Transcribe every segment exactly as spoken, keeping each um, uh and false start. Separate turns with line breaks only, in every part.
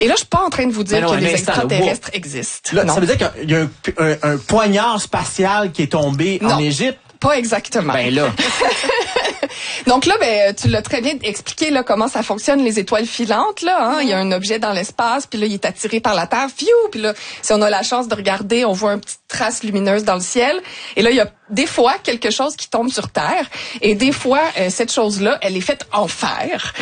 Et là, je suis pas en train de vous dire
non,
que les
instant,
extraterrestres wow. existent.
Là, ça veut dire qu'il y a un, un, un poignard spatial qui est tombé
non,
en Égypte?
Pas exactement.
Ben là.
Donc là, ben tu l'as très bien expliqué là comment ça fonctionne les étoiles filantes là. Hein? Mm-hmm. Il y a un objet dans l'espace, puis là il est attiré par la Terre, fiou, puis là si on a la chance de regarder, on voit une petite trace lumineuse dans le ciel. Et là il y a des fois quelque chose qui tombe sur Terre, et des fois euh, cette chose-là, elle est faite en fer.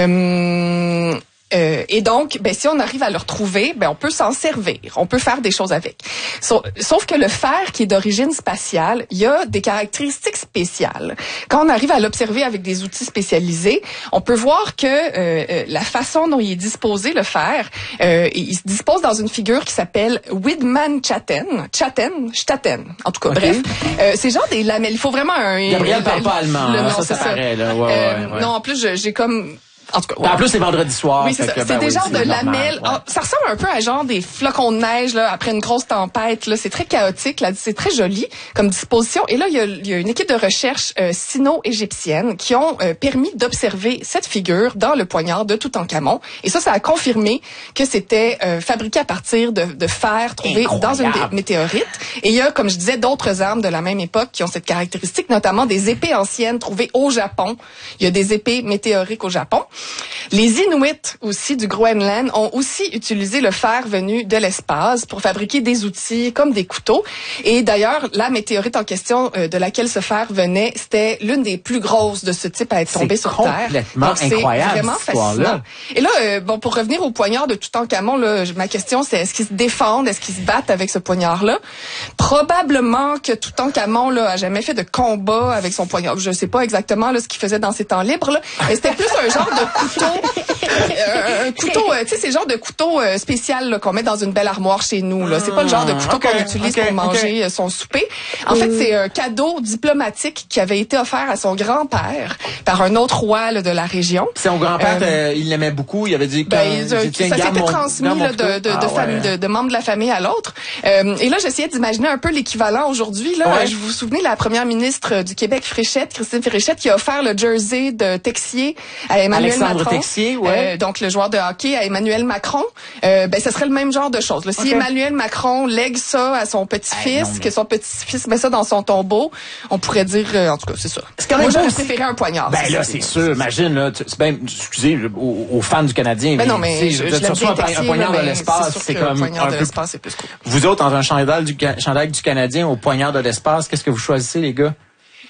Euh, Euh, et donc, ben si on arrive à le retrouver, ben on peut s'en servir, on peut faire des choses avec. Sauf, sauf que le fer qui est d'origine spatiale, il y a des caractéristiques spéciales. Quand on arrive à l'observer avec des outils spécialisés, on peut voir que euh, la façon dont il est disposé le fer, euh, il se dispose dans une figure qui s'appelle Widman-Chatten, Chatten, Statten. En tout cas, okay. bref, euh, c'est genre des lamelles. Il faut vraiment un.
Gabriel parle pas allemand,
le,
hein,
non,
ça, ça, ça paraît là. Ouais,
euh,
ouais, ouais.
Non, en plus, je, j'ai comme En tout cas, ouais.
En plus, c'est vendredi soir.
Oui, c'est ça.
Que,
C'est
ben,
des
oui,
genres de lamelles.
Ouais.
Ah, ça ressemble un peu à genre des flocons de neige là après une grosse tempête. Là, c'est très chaotique. Là, c'est très joli comme disposition. Et là, il y a, il y a une équipe de recherche euh, sino-égyptienne qui ont euh, permis d'observer cette figure dans le poignard de Toutankhamon. Et ça, ça a confirmé que c'était euh, fabriqué à partir de, de fer trouvé Incroyable. dans une météorite. Et il y a, comme je disais, d'autres armes de la même époque qui ont cette caractéristique, notamment des épées anciennes trouvées au Japon. Il y a des épées météoriques au Japon. Les Inuits aussi du Groenland ont aussi utilisé le fer venu de l'espace pour fabriquer des outils comme des couteaux. Et d'ailleurs, la météorite en question euh, de laquelle ce fer venait, c'était l'une des plus grosses de ce type à être tombée sur Terre.
C'est complètement incroyable,
c'est vraiment fascinant. Et là, euh, bon, pour revenir au poignard de Toutankhamon, là, ma question c'est est-ce qu'ils se défendent, est-ce qu'ils se battent avec ce poignard-là? Probablement que Toutankhamon là a jamais fait de combat avec son poignard. Je sais pas exactement là ce qu'il faisait dans ses temps libres, là, mais c'était plus un genre de couteau. Euh, un couteau, euh, tu sais, c'est le genre de couteau euh, spécial là, qu'on met dans une belle armoire chez nous. Là, c'est pas le genre de couteau okay, qu'on utilise okay, pour manger okay. son souper. En mm. fait, c'est un cadeau diplomatique qui avait été offert à son grand-père par un autre roi là, de la région.
Son grand-père, euh, il l'aimait beaucoup. Il avait dit que
ben, euh, ça s'était transmis là, de, de, ah, de, ouais. famille, de, de membres de la famille à l'autre. Euh, et là, j'essayais d'imaginer un peu l'équivalent aujourd'hui. Là, ouais. Je vous souvenez la première ministre du Québec, Fréchette, Christine Fréchette, qui a offert le jersey de Texier à Emmanuel
Alexandre
Macron.
Texier, ouais.
Euh, donc le joueur de hockey à Emmanuel Macron. Euh, ben ce serait le même genre de choses. Là. Si okay. Emmanuel Macron lègue ça à son petit-fils, hey, que son petit-fils met ça dans son tombeau, on pourrait dire, euh, en tout cas, c'est ça.
C'est
Moi, j'aurais préféré un poignard.
Ben là, c'est sûr. Imagine, là, c'est ben, excusez, aux, aux fans du Canadien.
Ben non, mais je, je, je
surtout un, un poignard de l'espace, c'est comme un peu.
C'est plus cool.
Vous autres, dans un chandail du, chandail du Canadien au poignard de l'espace, qu'est-ce que vous choisissez, les gars?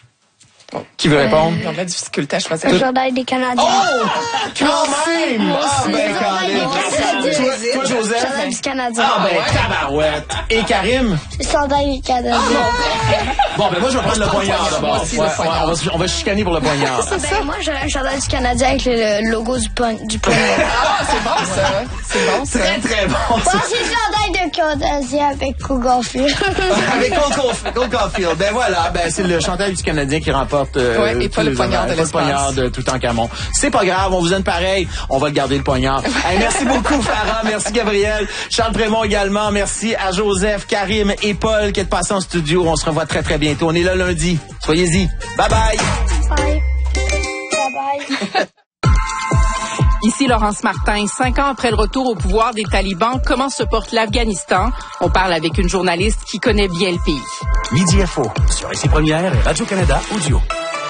Oh. Qui veut répondre?
Ils ont de la difficulté à choisir.
Le chandail des Canadiens.
Oh! Quand même!
Moi aussi.
Ah, ben,
Toi,
toi, Joseph?
Le chandail du Canadien.
Ah, ben, tabarouette. Et Karim?
Le chandail du Canadien.
Bon, ben, moi, je vais prendre le poignard d'abord. Ouais, ouais, on, va, on va chicaner pour le poignard.
Ben, moi, j'ai un chandail du Canadien avec le logo du poignard.
Ah, c'est bon, ça. C'est bon, ça.
Très, très bon.
Moi, j'ai le chandail de Canadien avec Cole Caulfield.
Avec Cole Caulfield. Ben, voilà. Ben, c'est le chandail du Canadien qui remporte. Euh,
ouais, et pas le poignard de l'espace.
Le poignard de Toutankhamon. C'est pas grave, on vous aime pareil. On va le garder, le poignard. Hey, merci beaucoup, Farah. Merci, Gabriel. Charles Prémont également. Merci à Joseph, Karim et Paul qui est passé en studio. On se revoit très, très bientôt. On est là lundi. Soyez-y. Bye bye.
Bye. Bye bye.
Ici Laurence Martin. Cinq ans après le retour au pouvoir des talibans, comment se porte l'Afghanistan? On parle avec une journaliste qui connaît bien le pays.
Midi Info sur Ici Première et Radio-Canada Audio.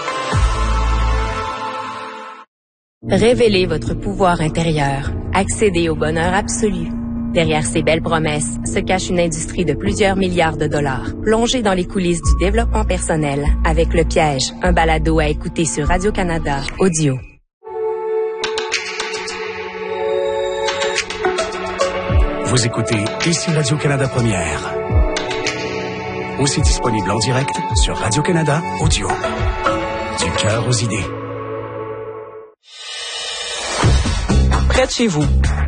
Révélez votre pouvoir intérieur. Accédez au bonheur absolu. Derrière ces belles promesses se cache une industrie de plusieurs milliards de dollars. Plongez dans les coulisses du développement personnel avec Le Piège, un balado à écouter sur Radio-Canada Audio.
Vous écoutez Ici Radio-Canada Première. Aussi disponible en direct sur Radio-Canada Audio. Du cœur aux idées.
Près de chez vous,